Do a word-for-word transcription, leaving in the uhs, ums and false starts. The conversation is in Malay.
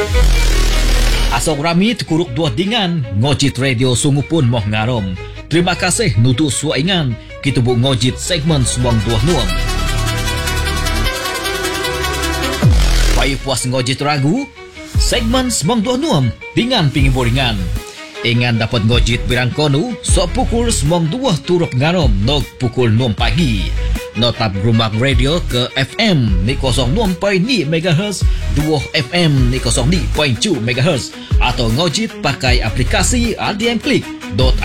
Asok rami terkuruk dua dengan ngojit radio sungguh pun moh ngarom. Terima kasih nutu suaingan kita bu ngojit segmen semong dua nuam. Pai puas ngojit ragu segmen semong dua nuam dengan pingiboringan. Ingan dapat ngojit birang konu sok pukul semong dua turut ngarom nog pukul enam pagi. Notap rumah radio ke F M ni kosong enam perpuluhan lima megahertz, dua F M ni kosong lima perpuluhan tujuh megahertz atau ngojit pakai aplikasi R D M Klik.